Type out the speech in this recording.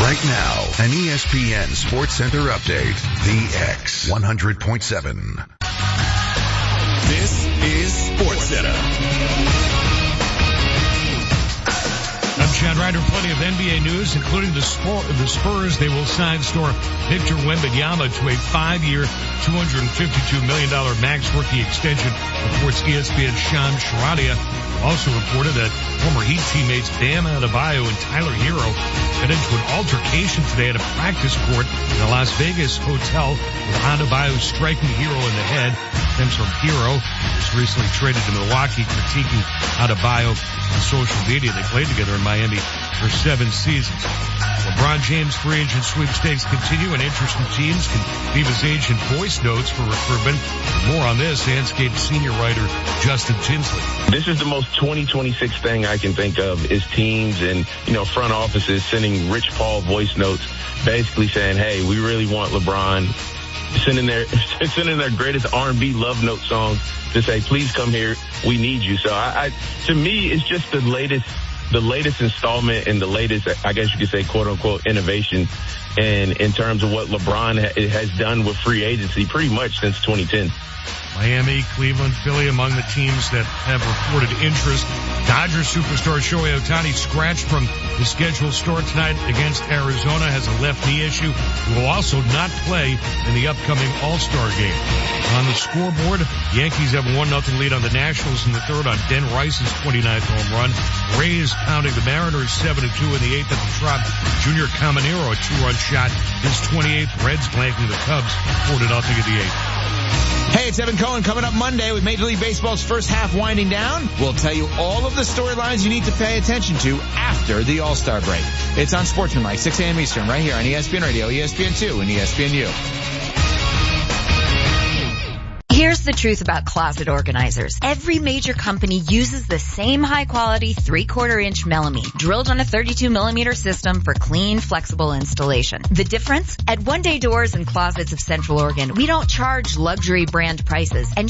Right now, an ESPN Sports Center update. The X 100.7. This is Sports Center. I'm Chad Ryder. Plenty of NBA news, including the Spurs. They will sign star Victor Wembanyama to a 5-year, $252 million max rookie extension, reports ESPN's Sham Charania. Also reported that former Heat teammates Bam Adebayo and Tyler Hero got into an altercation today at a practice court in a Las Vegas hotel, with Adebayo striking Hero in the head. Stems from Hero, was recently traded to Milwaukee, critiquing Adebayo on social media. They played together in Miami for 7 seasons. LeBron James free agent sweepstakes continue, and interested teams can leave his agent voice notes for recruitment. More on this, Anscape senior writer Justin Tinsley. This is the most 2026 thing I can think of, is teams and, front offices sending Rich Paul voice notes basically saying, hey, we really want LeBron, sending their greatest R&B love note song to say, please come here, we need you. So to me, it's just the latest installment and the latest, I guess you could say, quote unquote, innovation in terms of what LeBron has done with free agency pretty much since 2010. Miami, Cleveland, Philly among the teams that have reported interest. Dodgers superstar Shohei Ohtani scratched from his scheduled start tonight against Arizona, has a left knee issue. He will also not play in the upcoming All-Star game. On the scoreboard, Yankees have a 1-0 lead on the Nationals in the third on Ben Rice's 29th home run. Rays pounding the Mariners 7-2 in the eighth at the Trop. Junior Caminero, a 2-run shot, his 28th. Reds blanking the Cubs 4-0 in the eighth. Hey, it's Evan Cohen. Coming up Monday with Major League Baseball's first half winding down, we'll tell you all of the storylines you need to pay attention to after the All-Star break. It's on Sportsmanlike, 6 a.m. Eastern, right here on ESPN Radio, ESPN2, and ESPNU. Here's the truth about closet organizers. Every major company uses the same high-quality 3/4-inch melamine drilled on a 32mm system for clean, flexible installation. The difference? At One Day Doors and Closets of Central Oregon, we don't charge luxury brand prices and